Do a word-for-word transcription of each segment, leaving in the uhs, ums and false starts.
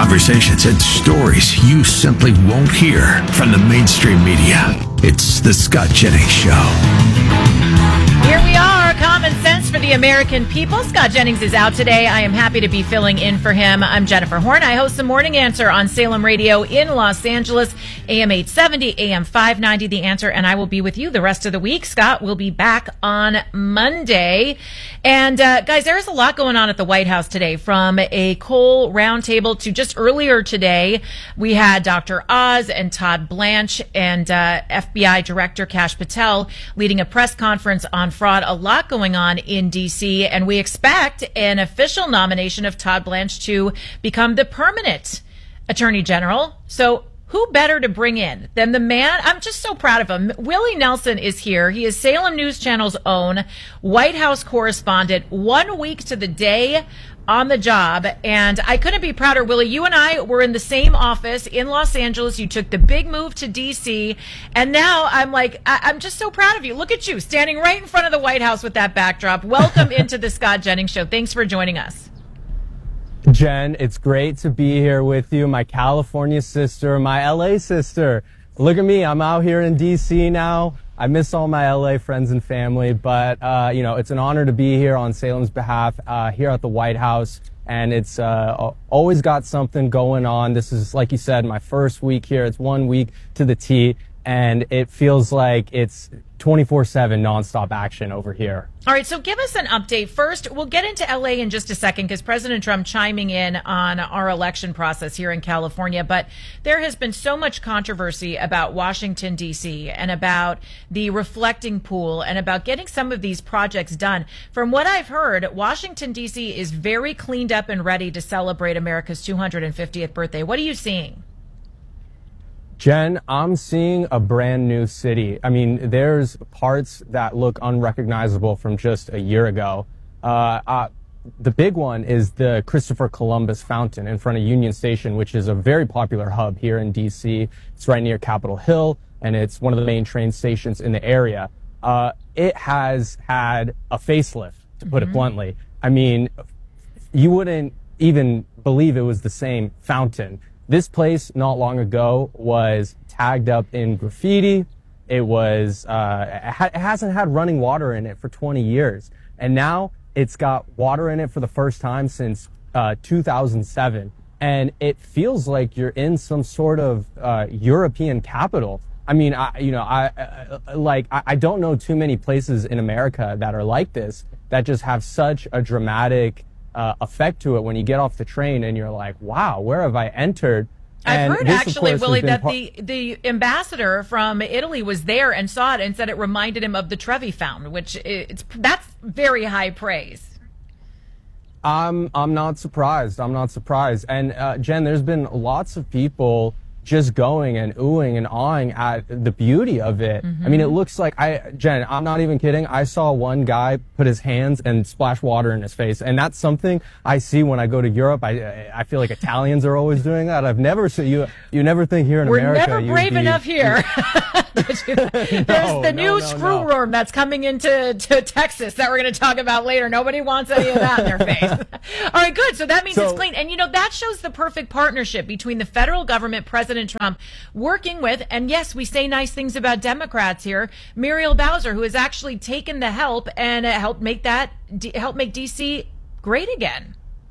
conversations and stories you simply won't hear from the mainstream media. It's the Scott Jennings Show. Here we are, common sense for the American people. Scott Jennings is out today. I am happy to be filling in for him. I'm Jennifer Horn. I host the Morning Answer on Salem Radio in Los Angeles, A M eight seventy, A M five ninety, The Answer, and I will be with you the rest of the week. Scott will be back on Monday. And uh, guys, there is a lot going on at the White House today, from a coal roundtable to just earlier today, we had Doctor Oz and Todd Blanche and uh, F B I Director Kash Patel leading a press conference on fraud. A lot going on in D C, and we expect an official nomination of Todd Blanche to become the permanent Attorney General. So who better to bring in than the man? I'm just so proud of him. Willie Nelson is here. He is Salem News Channel's own White House correspondent, one week to the day on the job. And I couldn't be prouder, Willie. You and I were in the same office in Los Angeles. You took the big move to D C. And now I'm like, I- I'm just so proud of you. Look at you standing right in front of the White House with that backdrop. Welcome into the Scott Jennings Show. Thanks for joining us. Jen, it's great to be here with you, my California sister, my L A sister. Look at me, I'm out here in D C now. I miss all my L A friends and family, but, uh, you know, it's an honor to be here on Salem's behalf, uh, here at the White House. And it's uh, always got something going on. This is, like you said, my first week here. It's one week to the T, and it feels like it's twenty-four seven nonstop action over here. All right, so give us an update. First, we'll get into L A in just a second because President Trump chiming in on our election process here in California. But there has been so much controversy about Washington, D C, and about the reflecting pool and about getting some of these projects done. From what I've heard, Washington, D C is very cleaned up and ready to celebrate America's two hundred fiftieth birthday. What are you seeing? Jen, I'm seeing a brand new city. I mean, there's parts that look unrecognizable from just a year ago. Uh, uh, the big one is the Christopher Columbus Fountain in front of Union Station, which is a very popular hub here in D C. It's right near Capitol Hill, and it's one of the main train stations in the area. Uh, it has had a facelift, to put mm-hmm. it bluntly. I mean, you wouldn't even believe it was the same fountain. This place not long ago was tagged up in graffiti. It was, uh, it, ha- it hasn't had running water in it for twenty years. And now it's got water in it for the first time since, uh, two thousand seven. And it feels like you're in some sort of, uh, European capital. I mean, I, you know, I, I like, I, I don't know too many places in America that are like this, that just have such a dramatic Uh, effect to it when you get off the train and you're like, wow, where have I entered? I've And heard this, actually, course, Willie, that par- the, the ambassador from Italy was there and saw it and said it reminded him of the Trevi Fountain, which it's that's very high praise. I'm, I'm not surprised. I'm not surprised. And uh, Jen, there's been lots of people just going and oohing and awing at the beauty of it. Mm-hmm. I mean, it looks like, I, Jen, I'm not even kidding. I saw one guy put his hands and splash water in his face. And that's something I see when I go to Europe. I, I feel like Italians are always doing that. I've never seen you, you never think here in We're America. We're never brave be, enough here. There's no, the no, new no, screw no. worm that's coming into to Texas that we're going to talk about later. Nobody wants any of that in their face. All right, good. So that means so, it's clean. And, you know, that shows the perfect partnership between the federal government, President Trump, working with, and yes, we say nice things about Democrats here, Muriel Bowser, who has actually taken the help and uh, helped make that, D- help make D C great again.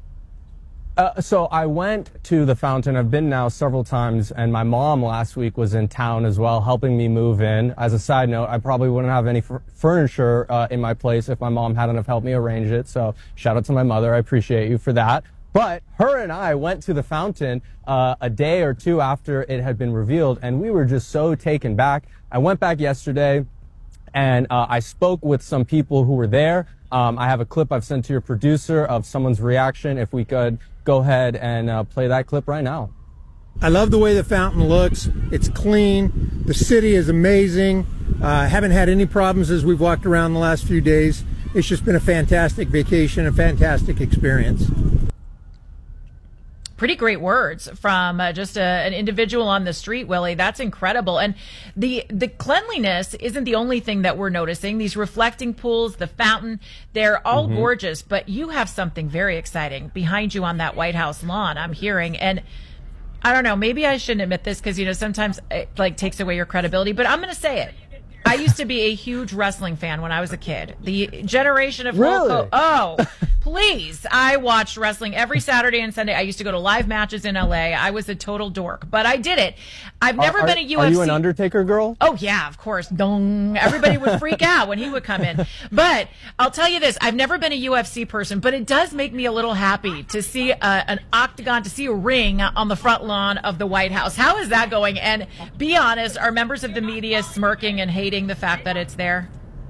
Uh, so I went to the fountain. I've been now several times, and my mom last week was in town as well, helping me move in. As a side note, I probably wouldn't have any f- furniture uh, in my place if my mom hadn't have helped me arrange it. So shout out to my mother. I appreciate you for that. But her and I went to the fountain uh, a day or two after it had been revealed, and we were just so taken back. I went back yesterday, and uh, I spoke with some people who were there. Um, I have a clip I've sent to your producer of someone's reaction. If we could go ahead and uh, play that clip right now. I love the way the fountain looks. It's clean. The city is amazing. Uh, haven't had any problems as we've walked around the last few days. It's just been a fantastic vacation, a fantastic experience. pretty great words from uh, just a, an individual on the street, Willie. That's incredible. And the the cleanliness isn't the only thing that we're noticing. These reflecting pools, the fountain, they're all mm-hmm. gorgeous. But you have something very exciting behind you on that White House lawn, I'm hearing. And I don't know, maybe I shouldn't admit this because, you know, sometimes it like takes away your credibility, but I'm going to say it. I used to be a huge wrestling fan when I was a kid. The generation of really? Hulk Hogan. Oh, please. I watched wrestling every Saturday and Sunday. I used to go to live matches in L A. I was a total dork, but I did it. I've never are, been a U F C. Are you an Undertaker girl? Oh, yeah, of course. Dong. Everybody would freak out when he would come in. But I'll tell you this. I've never been a U F C person, but it does make me a little happy to see a, an octagon, to see a ring on the front lawn of the White House. How is that going? And be honest, are members of the media smirking and hating the fact that it's there?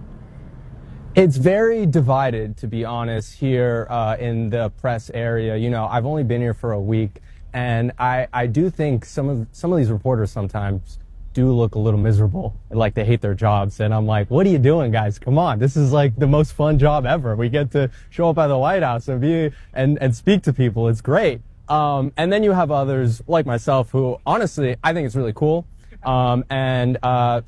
It's very divided, to be honest, here uh, in the press area. You know, I've only been here for a week, and I, I do think some of some of these reporters sometimes do look a little miserable, like they hate their jobs. And I'm like, what are you doing, guys? Come on, this is like the most fun job ever. We get to show up at the White House and be and and speak to people. It's great. Um, and then you have others like myself who, honestly, I think it's really cool. Um, and uh,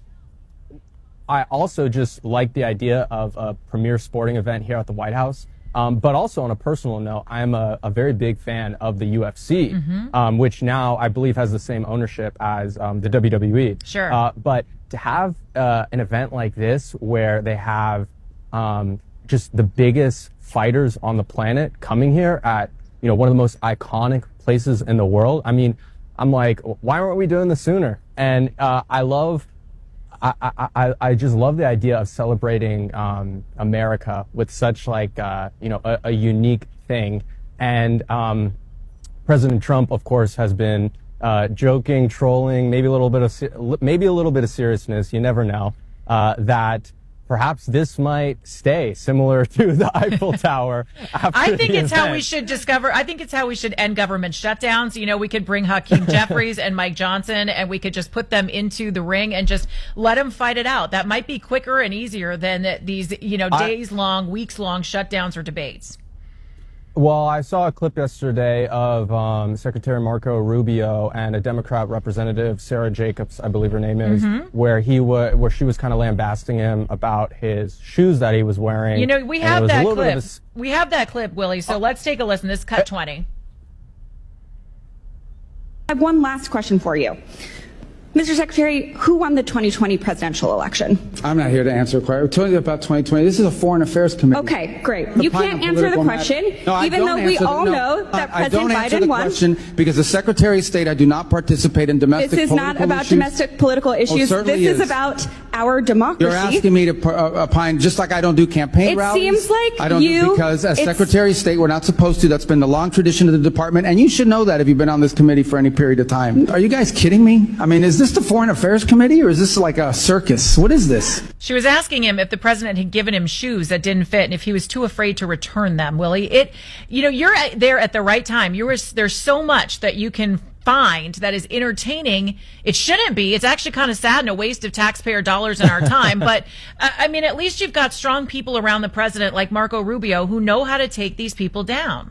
I also just like the idea of a premier sporting event here at the White House. Um, but also on a personal note, I'm a, a very big fan of the U F C, mm-hmm. um, which now I believe has the same ownership as um, the W W E. Sure. Uh, but to have uh, an event like this where they have um, just the biggest fighters on the planet coming here at, you know, one of the most iconic places in the world. I mean, I'm like, why weren't we doing this sooner? And uh, I love. I, I, I just love the idea of celebrating um, America with such like uh, you know a, a unique thing, and um, President Trump, of course, has been uh, joking, trolling, maybe a little bit of maybe a little bit of seriousness. You never know uh, that perhaps this might stay similar to the Eiffel Tower. After I think it's event. how we should discover. I think it's how we should end government shutdowns. You know, we could bring Hakeem Jeffries and Mike Johnson, and we could just put them into the ring and just let them fight it out. That might be quicker and easier than these, you know, days long, weeks long shutdowns or debates. Well, I saw a clip yesterday of um, Secretary Marco Rubio and a Democrat representative, Sarah Jacobs, I believe her name is, mm-hmm. where he wa- where she was kind of lambasting him about his shoes that he was wearing. You know, we have that clip. A... We have that clip, Willie. So oh. let's take a listen. This is cut twenty. I have one last question for you. Mister Secretary, who won the twenty twenty presidential election? I'm not here to answer a question. We're telling you about twenty twenty. This is a Foreign Affairs Committee. Okay, great. You can't answer the question, no, even though we all no, know that I, President I don't answer Biden the won. question because the Secretary of State, I do not participate in domestic political issues. This is not about issues. domestic political issues. Oh, this is. is about our democracy. You're asking me to uh, opine just like I don't do campaign it rallies. It seems like I don't you, do because as Secretary of State, we're not supposed to. That's been the long tradition of the department, and you should know that if you've been on this committee for any period of time. Are you guys kidding me? I mean, is this the Foreign Affairs Committee or is this like a circus? What is this? She was asking him if the president had given him shoes that didn't fit and if he was too afraid to return them, Willie. It, you know, you're there at the right time. You were, there's so much that you can find that is entertaining. It shouldn't be. It's actually kind of sad and a waste of taxpayer dollars and our time. But, uh, I mean, at least you've got strong people around the president like Marco Rubio who know how to take these people down.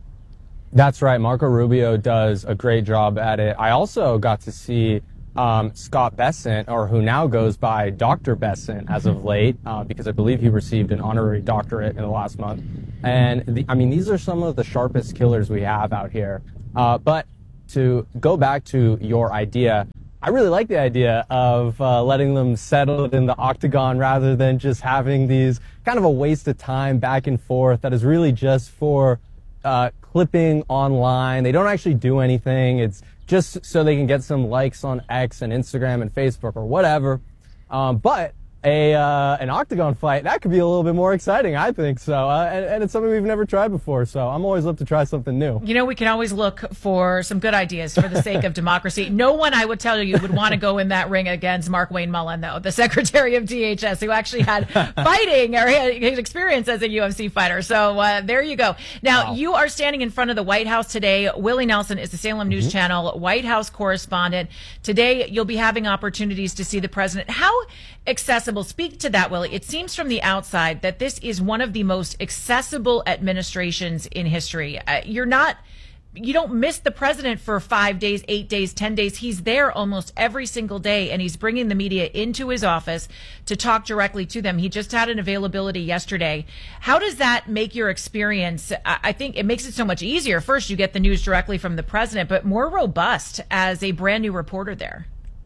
That's right. Marco Rubio does a great job at it. I also got to see Um, Scott Bessent, or who now goes by Doctor Bessent as of late, uh, because I believe he received an honorary doctorate in the last month. And the, I mean, these are some of the sharpest killers we have out here. Uh, but to go back to your idea, I really like the idea of uh, letting them settle in the octagon rather than just having these kind of a waste of time back and forth that is really just for uh, clipping online. They don't actually do anything. It's just so they can get some likes on X and Instagram and Facebook or whatever. Um, but a uh, an octagon fight, that could be a little bit more exciting, I think so. Uh, and, and it's something we've never tried before, so I'm always love to try something new. You know, we can always look for some good ideas for the sake of democracy. No one, I would tell you, would want to go in that ring against Mark Wayne Mullen, though, the Secretary of D H S, who actually had fighting or had his experience as a U F C fighter. So uh, there you go. Now, wow. You are standing in front of the White House today. Willie Nelson is the Salem News mm-hmm. Channel White House correspondent. Today, you'll be having opportunities to see the president. How accessible? Speak to that, Willie. It seems from the outside that this is one of the most accessible administrations in history. Uh, you're not you don't miss the president for five days, eight days, ten days. He's there almost every single day, and he's bringing the media into his office to talk directly to them. He just had an availability yesterday. How does that make your experience? I think it makes it so much easier. First, you get the news directly from the president, but more robust as a brand new reporter there.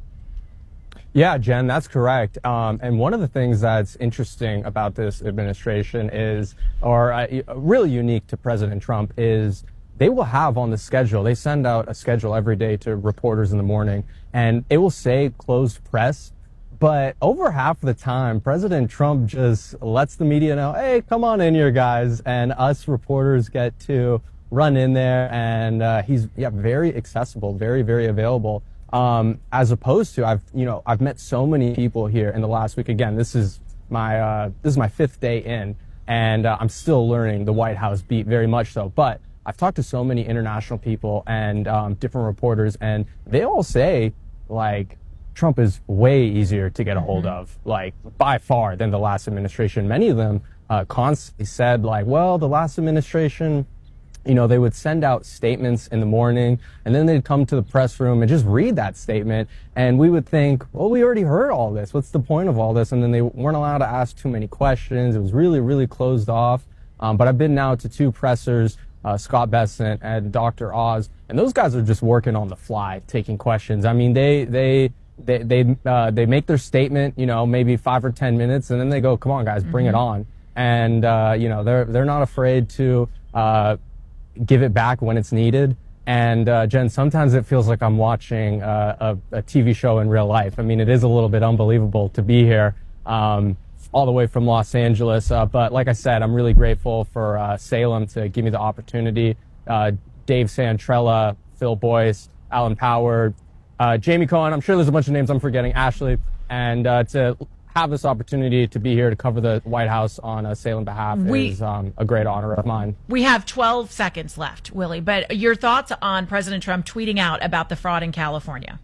Yeah, Jen, that's correct. Um, and one of the things that's interesting about this administration is, or uh, really unique to President Trump, is they will have on the schedule, they send out a schedule every day to reporters in the morning, and it will say closed press. But over half of the time, President Trump just lets the media know, hey, come on in here, guys. And us reporters get to run in there. And uh, he's yeah, very accessible, very, very available. Um, as opposed to, I've, you know, I've met so many people here in the last week. Again, this is my, uh, this is my fifth day in, and uh, I'm still learning the White House beat, very much so. But I've talked to so many international people and um, different reporters, and they all say, like, Trump is way easier to get a hold of, like, by far, than the last administration. Many of them uh, constantly said, like, well, the last administration, you know, they would send out statements in the morning, and then they'd come to the press room and just read that statement, and we would think, well, we already heard all this. What's the point of all this? And then they weren't allowed to ask too many questions. It was really, really closed off. Um, but I've been now to two pressers, Uh, Scott Bessent and Doctor Oz, and those guys are just working on the fly, taking questions. I mean, they they they they uh, they make their statement, you know, maybe five or ten minutes, and then they go, "Come on, guys, bring mm-hmm. it on." And uh, you know, they're they're not afraid to uh, give it back when it's needed. And uh, Jen, sometimes it feels like I'm watching uh, a, a T V show in real life. I mean, it is a little bit unbelievable to be here. Um, all the way from Los Angeles. Uh, but like I said, I'm really grateful for uh, Salem to give me the opportunity. Uh, Dave Santrella, Phil Boyce, Alan Power, uh, Jamie Cohen, I'm sure there's a bunch of names I'm forgetting, Ashley, and uh, to have this opportunity to be here to cover the White House on uh, Salem behalf we, is um, a great honor of mine. We have twelve seconds left, Willie, but your thoughts on President Trump tweeting out about the fraud in California?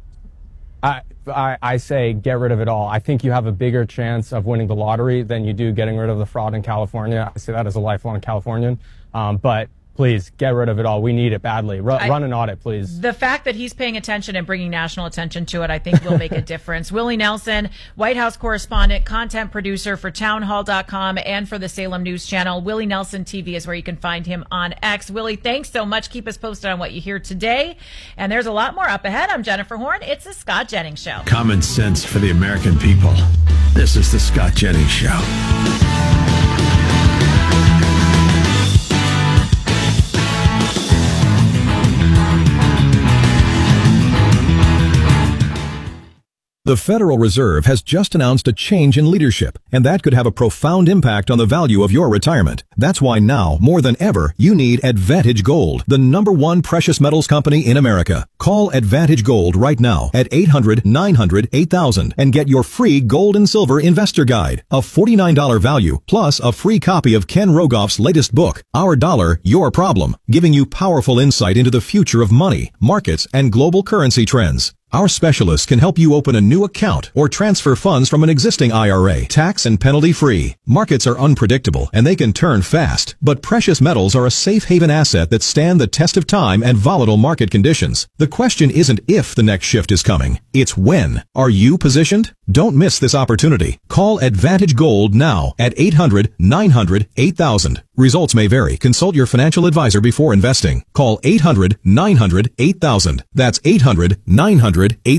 I, I, I say get rid of it all. I think you have a bigger chance of winning the lottery than you do getting rid of the fraud in California. I say that as a lifelong Californian. Um, but please get rid of it all. We need it badly. Run, I, run an audit, please. The fact that he's paying attention and bringing national attention to it, I think, will make a difference. Willie Nelson, White House correspondent, content producer for townhall dot com and for the Salem News Channel. Willie Nelson T V is where you can find him on X. Willie, thanks so much. Keep us posted on what you hear today. And there's a lot more up ahead. I'm Jennifer Horn. It's the Scott Jennings Show. Common sense for the American people. This is the Scott Jennings Show. The Federal Reserve has just announced a change in leadership, and that could have a profound impact on the value of your retirement. That's why now, more than ever, you need Advantage Gold, the number one precious metals company in America. Call Advantage Gold right now at eight hundred, nine hundred, eight thousand and get your free Gold and Silver Investor Guide, a forty-nine dollars value, plus a free copy of Ken Rogoff's latest book, Our Dollar, Your Problem, giving you powerful insight into the future of money, markets, and global currency trends. Our specialists can help you open a new account or transfer funds from an existing I R A, tax and penalty free. Markets are unpredictable and they can turn fast, but precious metals are a safe haven asset that stand the test of time and volatile market conditions. The question isn't if the next shift is coming, it's when. Are you positioned? Don't miss this opportunity. Call Advantage Gold now at eight hundred, nine hundred, eight thousand. Results may vary. Consult your financial advisor before investing. Call eight hundred, nine hundred, eight thousand. That's eight hundred, nine hundred, eight thousand.